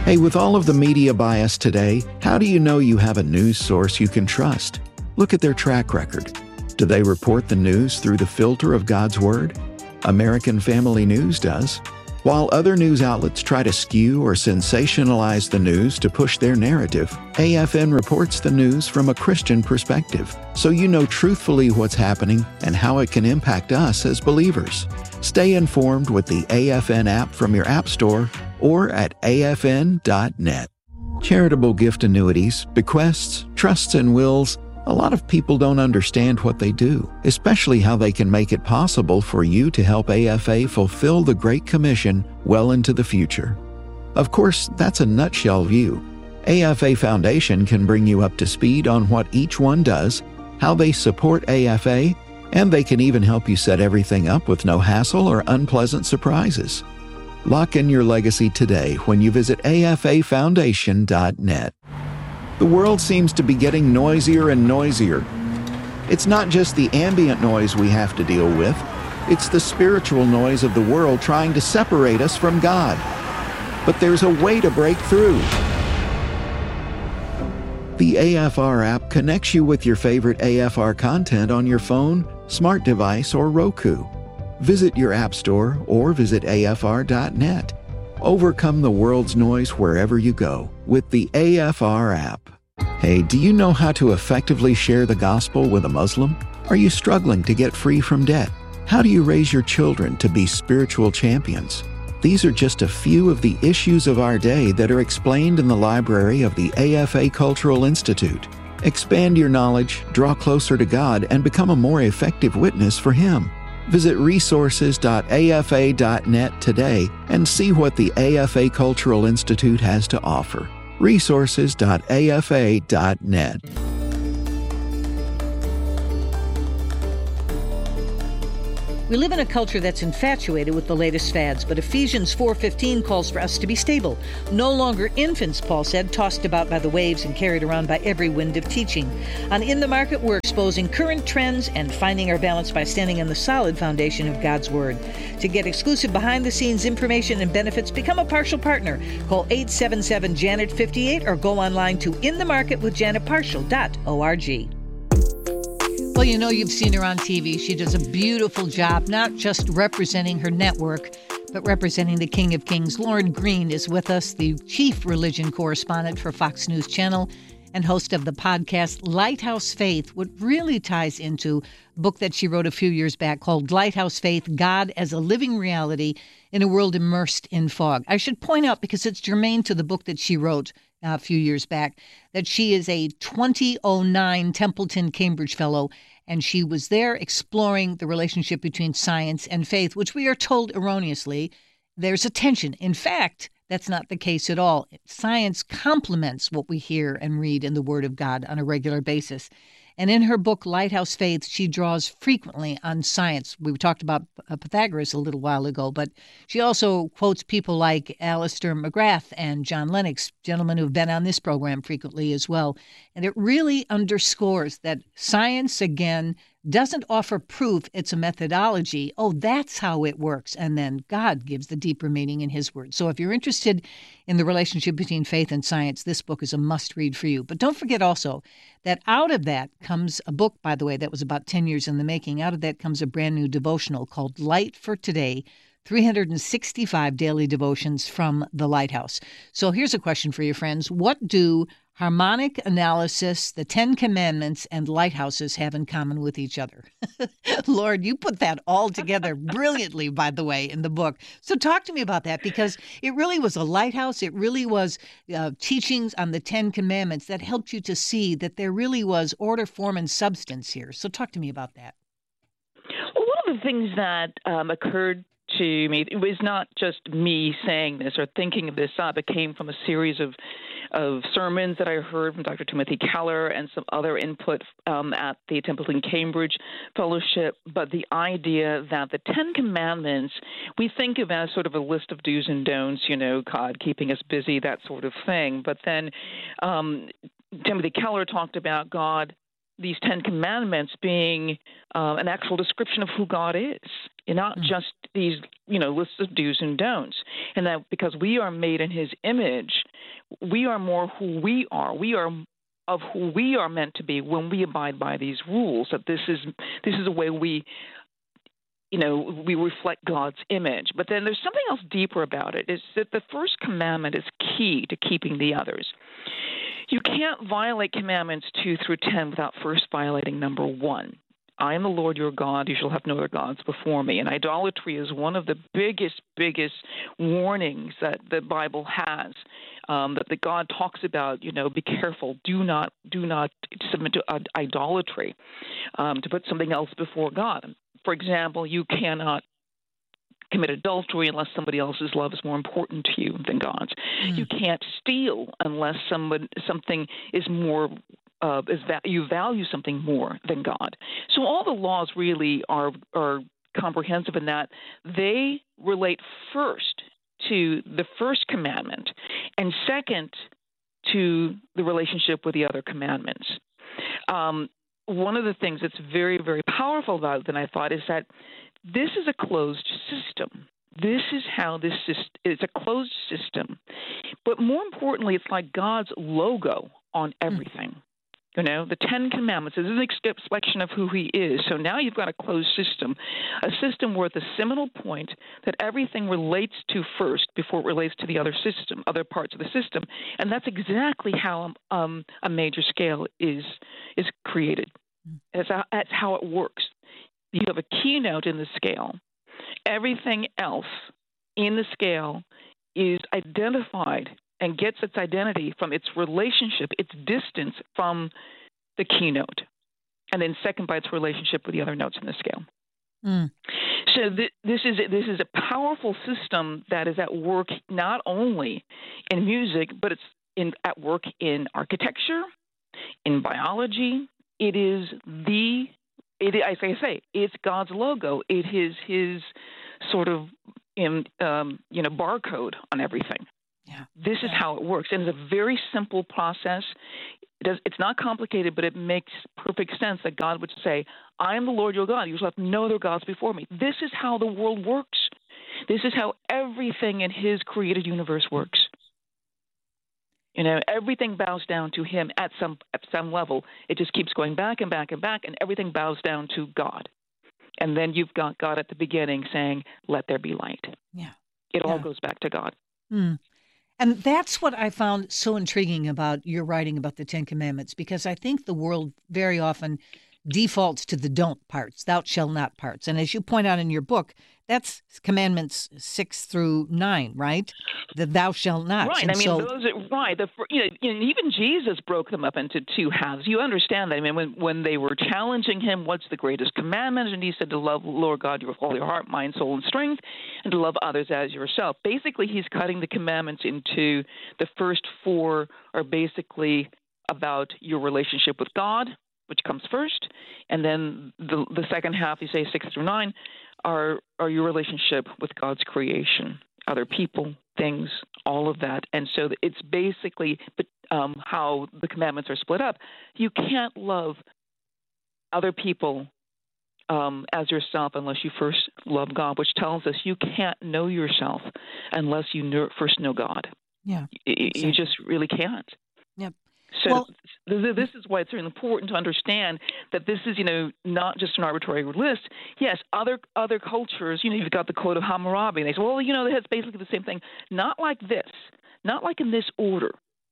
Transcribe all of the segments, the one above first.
Hey, with all of the media bias today, how do you know you have a news source you can trust? Look at their track record. Do they report the news through the filter of God's Word? American Family News does. While other news outlets try to skew or sensationalize the news to push their narrative, AFN reports the news from a Christian perspective, so you know truthfully what's happening and how it can impact us as believers. Stay informed with the AFN app from your App Store or at afn.net. Charitable gift annuities, bequests, trusts, and wills. A lot of people don't understand what they do, especially how they can make it possible for you to help AFA fulfill the Great Commission well into the future. Of course, that's a nutshell view. AFA Foundation can bring you up to speed on what each one does, how they support AFA, and they can even help you set everything up with no hassle or unpleasant surprises. Lock in your legacy today when you visit afafoundation.net. The world seems to be getting noisier and noisier. It's not just the ambient noise we have to deal with, it's the spiritual noise of the world trying to separate us from God. But there's a way to break through. The AFR app connects you with your favorite AFR content on your phone, smart device, or Roku. Visit your app store or visit afr.net. Overcome the world's noise wherever you go with the AFR app. Hey, do you know how to effectively share the gospel with a Muslim? Are you struggling to get free from debt? How do you raise your children to be spiritual champions? These are just a few of the issues of our day that are explained in the library of the AFA Cultural Institute. Expand your knowledge, draw closer to God, and become a more effective witness for Him. Visit resources.afa.net today and see what the AFA Cultural Institute has to offer. resources.afa.net. We live in a culture that's infatuated with the latest fads, but Ephesians 4:15 calls for us to be stable. No longer infants, Paul said, tossed about by the waves and carried around by every wind of teaching. On In the Market, we're exposing current trends and finding our balance by standing on the solid foundation of God's Word. To get exclusive behind-the-scenes information and benefits, become a partial partner. Call 877-JANET-58 or go online to inthemarketwithjanetpartial.org. Well, you know, you've seen her on TV. She does a beautiful job, not just representing her network, but representing the King of Kings. Lauren Green is with us, the chief religion correspondent for Fox News Channel and host of the podcast Lighthouse Faith, what really ties into a book that she wrote a few years back called Lighthouse Faith, God as a Living Reality in a World Immersed in Fog. I should point out, because it's germane to the book that she wrote a few years back, that she is a 2009 Templeton Cambridge Fellow, and she was there exploring the relationship between science and faith, which we are told erroneously there's a tension. In fact, that's not the case at all. Science complements what we hear and read in the Word of God on a regular basis. And in her book, Lighthouse Faith, she draws frequently on science. We talked about Pythagoras a little while ago, but she also quotes people like Alistair McGrath and John Lennox, gentlemen who've been on this program frequently as well. And it really underscores that science, again, doesn't offer proof, it's a methodology. Oh, that's how it works. And then God gives the deeper meaning in His Word. So if you're interested in the relationship between faith and science, this book is a must-read for you. But don't forget also that out of that comes a book, by the way, that was about 10 years in the making. Out of that comes a brand new devotional called Light for Today, 365 daily devotions from the Lighthouse. So here's a question for you, friends. What do harmonic analysis, the Ten Commandments, and lighthouses have in common with each other? Lord, you put that all together brilliantly, by the way, in the book. So talk to me about that, because it really was a lighthouse. It really was teachings on the Ten Commandments that helped you to see that there really was order, form, and substance here. So talk to me about that. Well, one of the things that occurred to me, it was not just me saying this or thinking of this up. It came from a series of sermons that I heard from Dr. Timothy Keller and some other input at the Templeton Cambridge Fellowship. But the idea that the Ten Commandments, we think of as sort of a list of do's and don'ts, you know, God keeping us busy, that sort of thing. But then Timothy Keller talked about God, these Ten Commandments being an actual description of who God is, and not just these, you know, lists of do's and don'ts. And that because we are made in His image, we are more who we are. We are of who we are meant to be when we abide by these rules. That this is a way we reflect God's image. But then there's something else deeper about it, is that the first commandment is key to keeping the others. You can't violate commandments 2 through 10 without first violating number 1. I am the Lord your God. You shall have no other gods before me. And idolatry is one of the biggest warnings that the Bible has, that the God talks about. Be careful. Do not submit to idolatry, to put something else before God. For example, you cannot commit adultery unless somebody else's love is more important to you than God's. You can't steal unless something is more you value something more than God. So all the laws really are comprehensive in that they relate first to the first commandment, and second to the relationship with the other commandments. One of the things that's very, very powerful about it, then I thought, is that this is a closed system. This is how this system, it's a closed system. But more importantly, it's like God's logo on everything. The 10 Commandments is an expression of who he is. So now you've got a closed system, a system where at the seminal point that everything relates to first before it relates to the other parts of the system. And that's exactly how a major scale is created. That's how it works. You have a keynote in the scale. Everything else in the scale is identified and gets its identity from its relationship, its distance from the keynote, and then second by its relationship with the other notes in the scale. So this is a powerful system that is at work not only in music, but it's at work in architecture, in biology. It is it's God's logo. It is his sort of barcode on everything. Yeah. This is how it works. And it's a very simple process. It's not complicated, but it makes perfect sense that God would say, I am the Lord your God. You shall have no other gods before me. This is how the world works. This is how everything in his created universe works. Everything bows down to him at some level. It just keeps going back and back and back, and everything bows down to God. And then you've got God at the beginning saying, let there be light. Yeah. It all goes back to God. And that's what I found so intriguing about your writing about the 10 Commandments, because I think the world very often defaults to the don't parts, thou shalt not parts. And as you point out in your book, that's Commandments 6 through 9, right? The thou shalt not. Right. And those are right. Even Jesus broke them up into two halves. You understand that. When they were challenging him, what's the greatest commandment? And he said to love the Lord God with all your heart, mind, soul, and strength, and to love others as yourself. Basically, he's cutting the commandments into the first 4 are basically about your relationship with God, which comes first, and then the second half, you say 6 through 9, are your relationship with God's creation, other people, things, all of that. And so it's basically how the commandments are split up. You can't love other people as yourself unless you first love God, which tells us you can't know yourself unless you first know God. Yeah, you just really can't. Yep. So this is why it's really important to understand that this is, not just an arbitrary list. Yes, other cultures, you've got the Code of Hammurabi, and they say, well, that's basically the same thing. Not like this, not like in this order.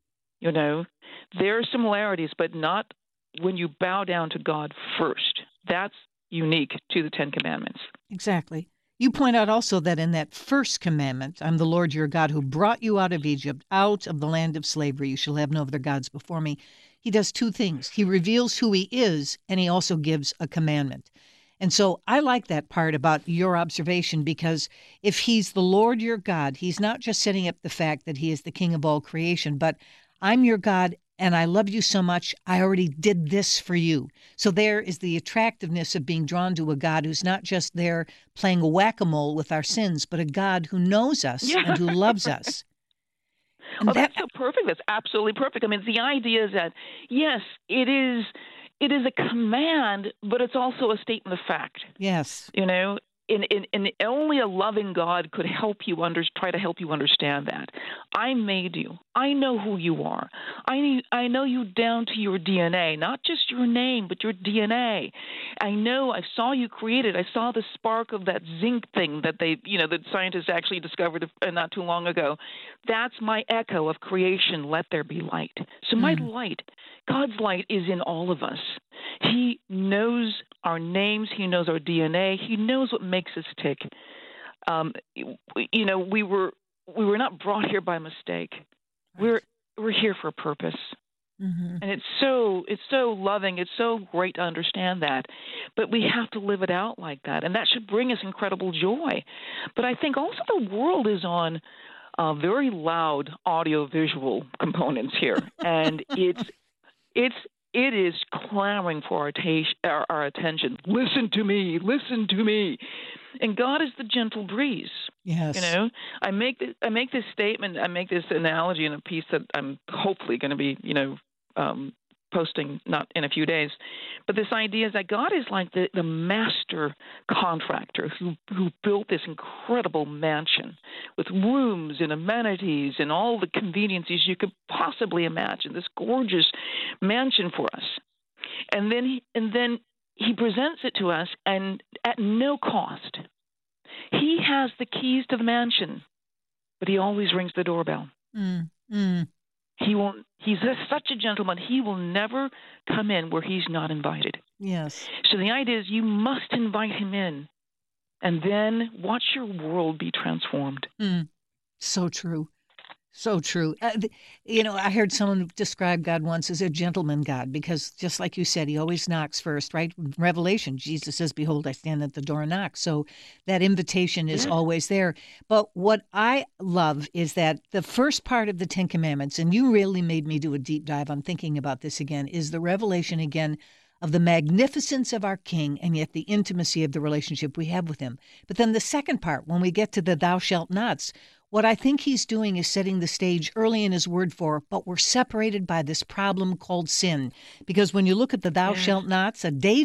There are similarities, but not when you bow down to God first. That's unique to the 10 Commandments. Exactly. You point out also that in that first commandment, I'm the Lord your God who brought you out of Egypt, out of the land of slavery. You shall have no other gods before me. He does 2 things. He reveals who he is, and he also gives a commandment. And so I like that part about your observation, because if he's the Lord your God, he's not just setting up the fact that he is the king of all creation, but I'm your God and I love you so much, I already did this for you. So there is the attractiveness of being drawn to a God who's not just there playing whack-a-mole with our sins, but a God who knows us and who loves us. And that's so perfect. That's absolutely perfect. The idea is that, yes, it is a command, but it's also a statement of fact. Yes. and only a loving God could try to help you understand that. I made you. I know who you are. I know you down to your DNA, not just your name, but your DNA. I know. I saw you created. I saw the spark of that zinc thing that that scientists actually discovered not too long ago. That's my echo of creation. Let there be light. So my light, God's light, is in all of us. He knows our names. He knows our DNA. He knows what makes us tick. We were not brought here by mistake. Right. We're here for a purpose. Mm-hmm. And it's so loving. It's so great to understand that. But we have to live it out like that. And that should bring us incredible joy. But I think also the world is on very loud audio-visual components here. And it is clamoring for our attention. Listen to me. Listen to me. And God is the gentle breeze. Yes. I make this statement. I make this analogy in a piece that I'm hopefully going to be, posting not in a few days. But this idea is that God is like the master contractor who built this incredible mansion with rooms and amenities and all the conveniences you could possibly imagine. This gorgeous mansion for us, and then He presents it to us, and at no cost. He has the keys to the mansion, but He always rings the doorbell. He's such a gentleman. He will never come in where He's not invited. Yes. So the idea is you must invite Him in, and then watch your world be transformed. So true. So true. I heard someone describe God once as a gentleman God because, just like you said, He always knocks first, right? In Revelation, Jesus says, "Behold, I stand at the door and knock." So that invitation is always there. But what I love is that the first part of the Ten Commandments, and you really made me do a deep dive on thinking about this again, is the revelation again of the magnificence of our King and yet the intimacy of the relationship we have with Him. But then the second part, when we get to the "thou shalt nots," what I think He's doing is setting the stage early in His word but we're separated by this problem called sin. Because when you look at the "thou shalt nots," a day